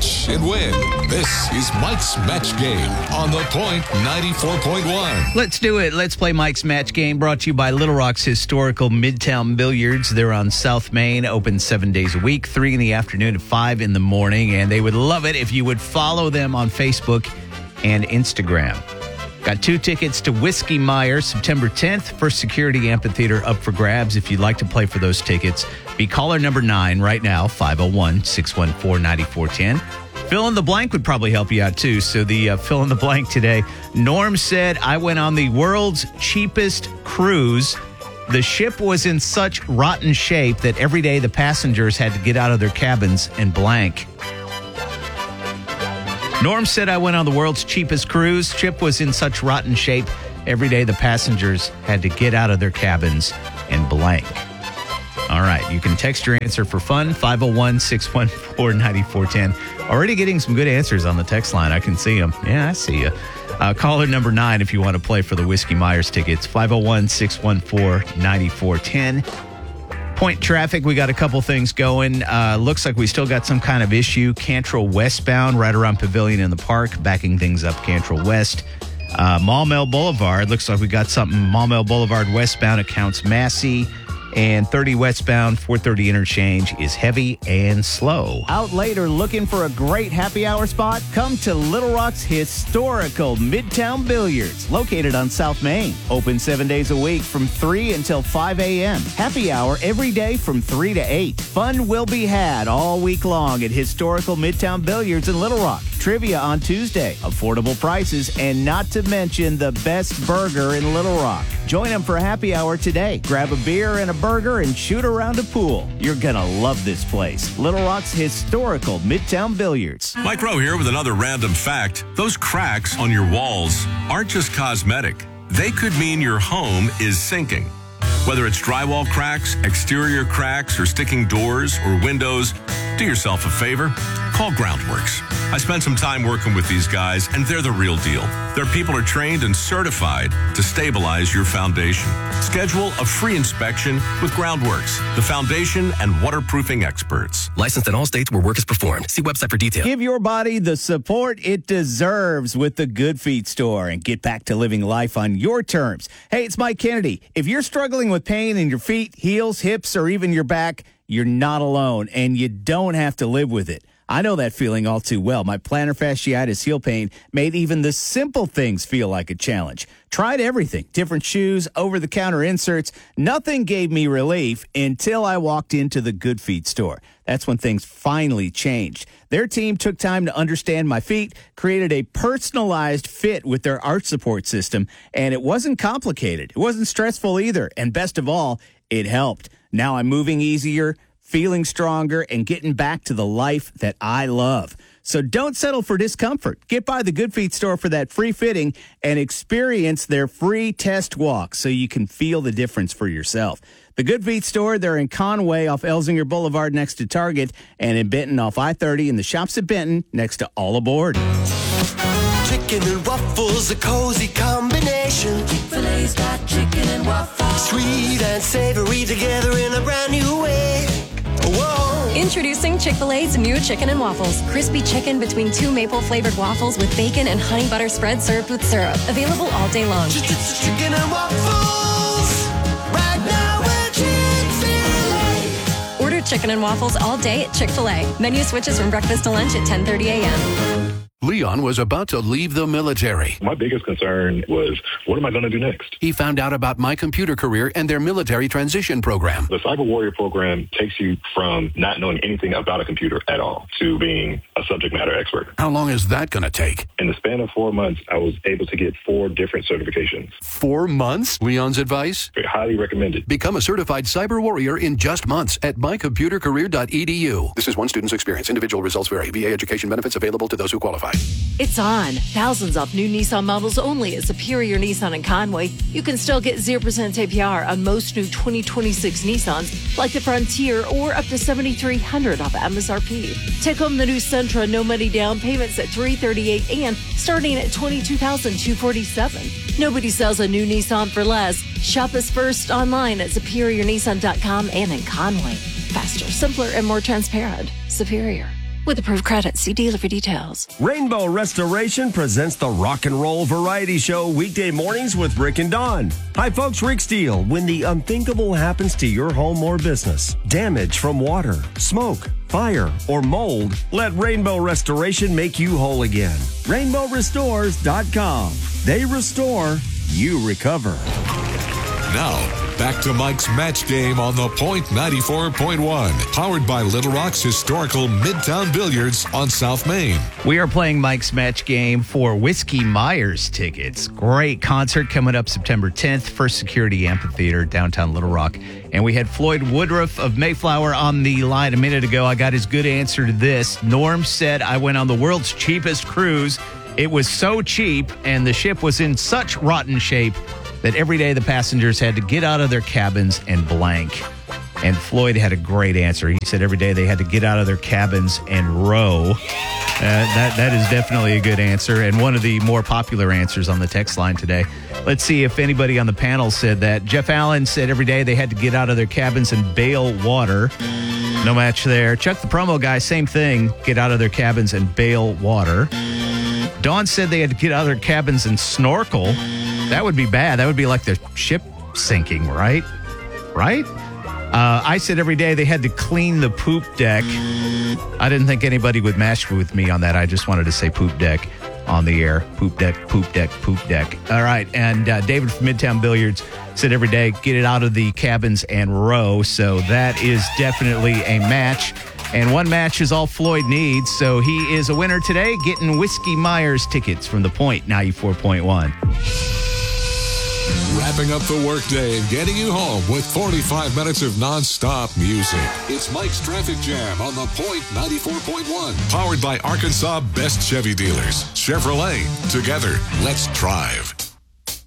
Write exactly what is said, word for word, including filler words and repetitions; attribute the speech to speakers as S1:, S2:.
S1: match and win. This is Mike's Match Game on The Point ninety-four point one.
S2: Let's do it. Let's play Mike's Match Game, brought to you by Little Rock's historical Midtown Billiards. They're on South Main, open seven days a week, three in the afternoon to five in the morning, and they would love it if you would follow them on Facebook and Instagram. Got two tickets to Whiskey Myers, September tenth, First Security Amphitheater up for grabs. If you'd like to play for those tickets, be caller number nine right now, five oh one, six one four, nine four one zero. Fill in the blank would probably help you out, too. So the uh, fill in the blank today. Norm said, I went on the world's cheapest cruise. The ship was in such rotten shape that every day the passengers had to get out of their cabins and blank. Norm said, I went on the world's cheapest cruise. Ship was in such rotten shape. Every day the passengers had to get out of their cabins and blank. All right, you can text your answer for fun, five oh one, six one four, nine four one zero. Already getting some good answers on the text line. I can see them. Yeah, I see you. Uh, caller number nine if you want to play for the Whiskey Myers tickets, five oh one, six one four, nine four one zero. Point traffic, we got a couple things going. Uh, looks like we still got some kind of issue. Cantrell westbound, right around Pavilion in the Park, backing things up Cantrell West. Uh, Maumelle Boulevard, looks like we got something. Maumelle Boulevard westbound at Counts Massey. And thirty westbound, four thirty interchange is heavy and slow. Out later looking for a great happy hour spot? Come to Little Rock's historical Midtown Billiards, located on South Main. Open seven days a week from three until five a.m. Happy hour every day from three to eight. Fun will be had all week long at historical Midtown Billiards in Little Rock. Trivia on Tuesday, affordable prices, and not to mention the best burger in Little Rock. Join them for a happy hour today. Grab a beer and a burger and shoot around a pool. You're going to love this place. Little Rock's historical Midtown Billiards.
S3: Mike Rowe here with another random fact. Those cracks on your walls aren't just cosmetic. They could mean your home is sinking. Whether it's drywall cracks, exterior cracks, or sticking doors or windows, do yourself a favor. Call Groundworks. I spent some time working with these guys, and they're the real deal. Their people are trained and certified to stabilize your foundation. Schedule a free inspection with Groundworks, the foundation and waterproofing experts.
S4: Licensed in all states where work is performed. See website for details.
S2: Give your body the support it deserves with the Good Feet store and get back to living life on your terms. Hey, it's Mike Kennedy. If you're struggling with pain in your feet, heels, hips, or even your back, you're not alone, and you don't have to live with it. I know that feeling all too well. My plantar fasciitis heel pain made even the simple things feel like a challenge. Tried everything, different shoes, over-the-counter inserts. Nothing gave me relief until I walked into the Good Feet store. That's when things finally changed. Their team took time to understand my feet, created a personalized fit with their arch support system, and it wasn't complicated. It wasn't stressful either, and best of all, it helped. Now I'm moving easier, feeling stronger, and getting back to the life that I love. So don't settle for discomfort. Get by the Good Feet store for that free fitting and experience their free test walk so you can feel the difference for yourself. The Good Feet store, they're in Conway off Elsinger Boulevard next to Target, and in Benton off I thirty in the shops at Benton next to All Aboard.
S5: Chicken and waffles, a cozy combination.
S6: Chick-fil-A's got chicken and waffles.
S5: Sweet and savory together in a brand new way. Whoa.
S7: Introducing Chick-fil-A's new chicken and waffles. Crispy chicken between two maple-flavored waffles with bacon and honey butter spread served with syrup. Available all day long.
S5: Chicken and waffles. Right now at Chick-fil-A.
S7: Order chicken and waffles all day at Chick-fil-A. Menu switches from breakfast to lunch at ten thirty a.m.
S8: Leon was about to leave the military.
S9: My biggest concern was, what am I going to do next?
S8: He found out about My Computer Career and their military transition program.
S9: The Cyber Warrior program takes you from not knowing anything about a computer at all to being a subject matter expert.
S8: How long is that going to take?
S9: In the span of four months, I was able to get four different certifications.
S8: Four months? Leon's advice?
S9: Highly recommended.
S8: Become a certified cyber warrior in just months at my computer career dot e d u. This is one student's experience. Individual results vary. V A education benefits available to those who qualify.
S10: It's on. Thousands of new Nissan models only at Superior Nissan in Conway. You can still get zero percent A P R on most new twenty twenty-six Nissans, like the Frontier, or up to seven thousand three hundred dollars off M S R P. Take home the new Sentra, no money down, payments at three hundred thirty-eight dollars and starting at twenty-two thousand two hundred forty-seven dollars. Nobody sells a new Nissan for less. Shop us first online at superior nissan dot com and in Conway. Faster, simpler, and more transparent. Superior. with approved credit. See dealer for details.
S11: Rainbow Restoration presents the Rock and Roll Variety Show weekday mornings with Rick and Dawn. Hi, folks. Rick Steele. When the unthinkable happens to your home or business, damage from water, smoke, fire, or mold, let Rainbow Restoration make you whole again. rainbow restores dot com. They restore, you recover.
S1: Now, back to Mike's Match Game on the Point ninety-four point one. Powered by Little Rock's historical Midtown Billiards on South Main.
S2: We are playing Mike's Match Game for Whiskey Myers tickets. Great concert coming up September tenth, First Security Amphitheater, downtown Little Rock. And we had Floyd Woodruff of Mayflower on the line a minute ago. I got his good answer to this. Norm said, I went on the world's cheapest cruise. It was so cheap, and the ship was in such rotten shape that every day the passengers had to get out of their cabins and blank. And Floyd had a great answer. He said every day they had to get out of their cabins and row. Uh, that that is definitely a good answer, and one of the more popular answers on the text line today. Let's see if anybody on the panel said that. Jeff Allen said every day they had to get out of their cabins and bail water. No match there. Chuck the promo guy, same thing. Get out of their cabins and bail water. Dawn said they had to get out of their cabins and snorkel. That would be bad. That would be like the ship sinking, right? Right? Uh, I said every day they had to clean the poop deck. I didn't think anybody would match with me on that. I just wanted to say poop deck on the air. Poop deck, poop deck, poop deck. All right. And uh, David from Midtown Billiards said every day, get it out of the cabins and row. So that is definitely a match. And one match is all Floyd needs. So he is a winner today, getting Whiskey Myers tickets from the Point ninety-four point one.
S1: Wrapping up the workday and getting you home with forty-five minutes of nonstop music. It's Mike's Traffic Jam on the Point ninety-four point one. Powered by Arkansas Best Chevy Dealers. Chevrolet. Together, let's drive.